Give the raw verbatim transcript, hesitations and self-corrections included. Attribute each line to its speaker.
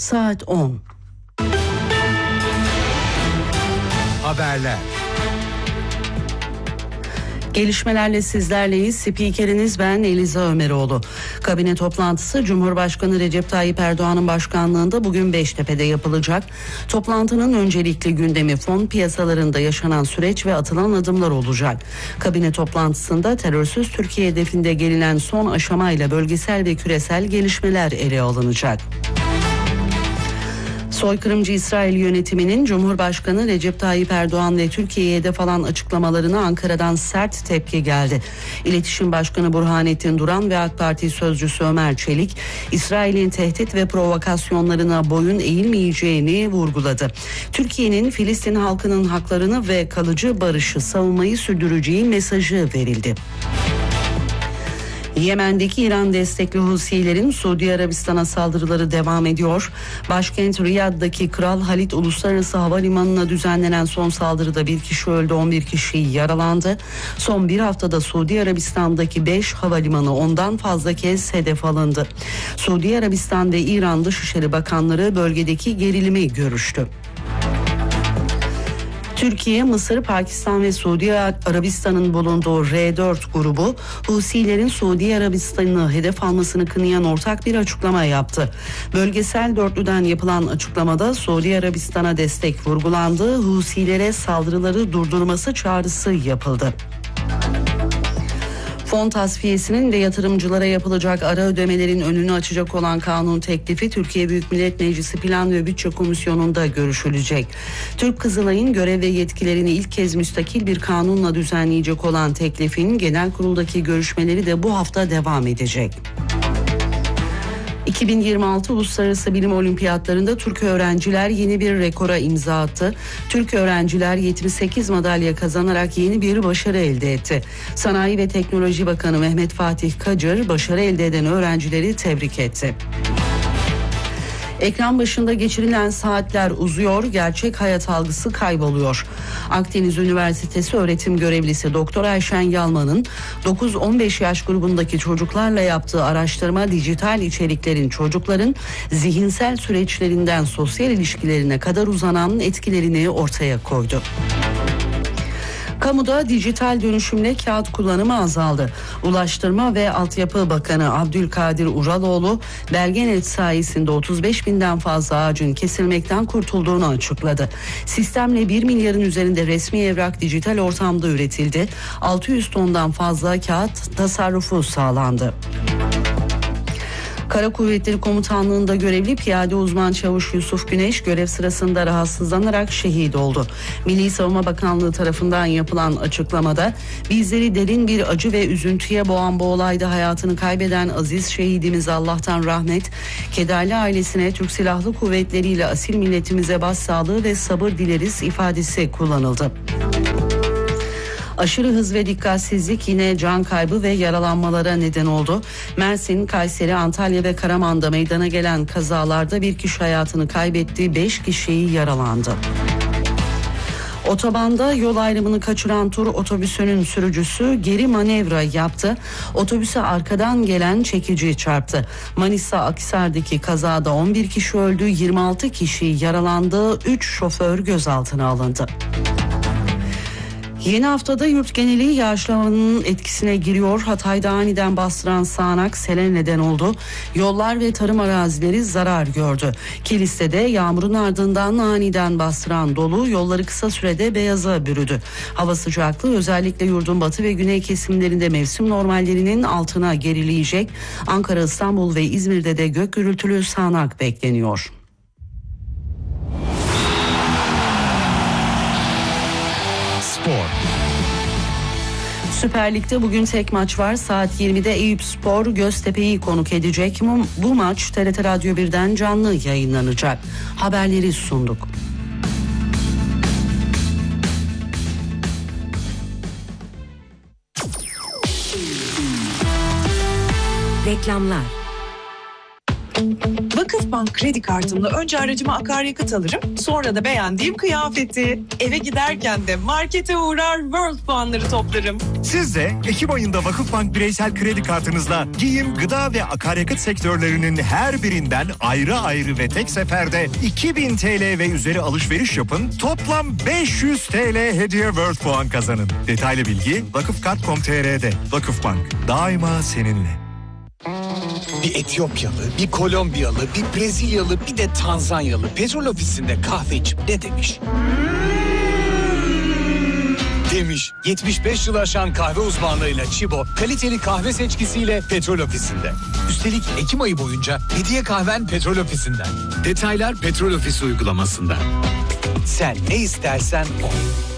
Speaker 1: saat on.
Speaker 2: Haberler.
Speaker 1: Gelişmelerle sizlerleyiz. Spikeriniz ben Eliza Ömeroğlu. Kabine toplantısı Cumhurbaşkanı Recep Tayyip Erdoğan'ın başkanlığında bugün Beştepe'de yapılacak. Toplantının öncelikli gündemi fon piyasalarında yaşanan süreç ve atılan adımlar olacak. Kabine toplantısında terörsüz Türkiye hedefinde gelinen son aşamayla bölgesel ve küresel gelişmeler ele alınacak. Soykırımcı İsrail yönetiminin Cumhurbaşkanı Recep Tayyip Erdoğan ve Türkiye'ye hedef alan açıklamalarına Ankara'dan sert tepki geldi. İletişim Başkanı Burhanettin Duran ve AK Parti sözcüsü Ömer Çelik, İsrail'in tehdit ve provokasyonlarına boyun eğilmeyeceğini vurguladı. Türkiye'nin Filistin halkının haklarını ve kalıcı barışı savunmayı sürdüreceği mesajı verildi. Yemen'deki İran destekli Husilerin Suudi Arabistan'a saldırıları devam ediyor. Başkent Riyad'daki Kral Halid Uluslararası Havalimanı'na düzenlenen son saldırıda bir kişi öldü, on bir kişi yaralandı. Son bir haftada Suudi Arabistan'daki beş havalimanı ondan fazla kez hedef alındı. Suudi Arabistan ve İran Dışişleri Bakanları bölgedeki gerilimi görüştü. Türkiye, Mısır, Pakistan ve Suudi Arabistan'ın bulunduğu R dört grubu Husilerin Suudi Arabistan'ı hedef almasını kınayan ortak bir açıklama yaptı. Bölgesel dörtlüden yapılan açıklamada Suudi Arabistan'a destek vurgulandı, Husilere saldırıları durdurması çağrısı yapıldı. Fon tasfiyesinin ve yatırımcılara yapılacak ara ödemelerin önünü açacak olan kanun teklifi Türkiye Büyük Millet Meclisi Plan ve Bütçe Komisyonu'nda görüşülecek. Türk Kızılay'ın görev ve yetkilerini ilk kez müstakil bir kanunla düzenleyecek olan teklifin genel kuruldaki görüşmeleri de bu hafta devam edecek. iki bin yirmi altı Uluslararası Bilim Olimpiyatlarında Türk öğrenciler yeni bir rekora imza attı. Türk öğrenciler yetmiş sekiz madalya kazanarak yeni bir başarı elde etti. Sanayi ve Teknoloji Bakanı Mehmet Fatih Kacır başarı elde eden öğrencileri tebrik etti. Ekran başında geçirilen saatler uzuyor, gerçek hayat algısı kayboluyor. Akdeniz Üniversitesi öğretim görevlisi Doktor Ayşen Yalman'ın dokuz on beş yaş grubundaki çocuklarla yaptığı araştırma dijital içeriklerin çocukların zihinsel süreçlerinden sosyal ilişkilerine kadar uzanan etkilerini ortaya koydu. Kamuda dijital dönüşümle kağıt kullanımı azaldı. Ulaştırma ve Altyapı Bakanı Abdülkadir Uraloğlu, Belgenet sayesinde otuz beş binden fazla ağacın kesilmekten kurtulduğunu açıkladı. Sistemle bir milyarın üzerinde resmi evrak dijital ortamda üretildi. altı yüz tondan fazla kağıt tasarrufu sağlandı. Kara Kuvvetleri Komutanlığı'nda görevli piyade uzman çavuş Yusuf Güneş görev sırasında rahatsızlanarak şehit oldu. Milli Savunma Bakanlığı tarafından yapılan açıklamada bizleri derin bir acı ve üzüntüye boğan bu olayda hayatını kaybeden aziz şehidimiz Allah'tan rahmet, kederli ailesine, Türk Silahlı Kuvvetleri ile asil milletimize başsağlığı ve sabır dileriz ifadesi kullanıldı. Aşırı hız ve dikkatsizlik yine can kaybı ve yaralanmalara neden oldu. Mersin, Kayseri, Antalya ve Karaman'da meydana gelen kazalarda bir kişi hayatını kaybetti, beş kişi yaralandı. Otobanda yol ayrımını kaçıran tur otobüsünün sürücüsü geri manevra yaptı. Otobüse arkadan gelen çekici çarptı. Manisa Akhisar'daki kazada on bir kişi öldü, yirmi altı kişi yaralandı, üç şoför gözaltına alındı. Yeni haftada yurt geneli yağışlamanın etkisine giriyor. Hatay'da aniden bastıran sağanak sele neden oldu. Yollar ve tarım arazileri zarar gördü. Kilis'te de yağmurun ardından aniden bastıran dolu yolları kısa sürede beyaza bürüdü. Hava sıcaklığı özellikle yurdun batı ve güney kesimlerinde mevsim normallerinin altına gerileyecek. Ankara, İstanbul ve İzmir'de de gök gürültülü sağanak bekleniyor.
Speaker 2: Spor.
Speaker 1: Süper Lig'de bugün tek maç var. Saat yirmide Eyüpspor Göztepe'yi konuk edecek. Bu maç T R T Radyo birden canlı yayınlanacak. Haberleri sunduk.
Speaker 3: Reklamlar. Vakıfbank kredi kartımla önce aracıma akaryakıt alırım, sonra da beğendiğim kıyafeti. Eve giderken de markete uğrar, World puanları toplarım.
Speaker 2: Siz de Ekim ayında Vakıfbank bireysel kredi kartınızla giyim, gıda ve akaryakıt sektörlerinin her birinden ayrı ayrı ve tek seferde iki bin T L ve üzeri alışveriş yapın. Toplam beş yüz T L hediye World puan kazanın. Detaylı bilgi vakıfkart nokta com nokta t r'de. Vakıfbank, daima seninle.
Speaker 4: Bir Etiyopyalı, bir Kolombiyalı, bir Brezilyalı, bir de Tanzanyalı petrol ofisinde kahve içip ne demiş? Demiş. yetmiş beş yıl aşan kahve uzmanlığıyla Chibo, kaliteli kahve seçkisiyle petrol ofisinde. Üstelik Ekim ayı boyunca hediye kahven petrol ofisinden. Detaylar petrol ofisi uygulamasında. Sen ne istersen o.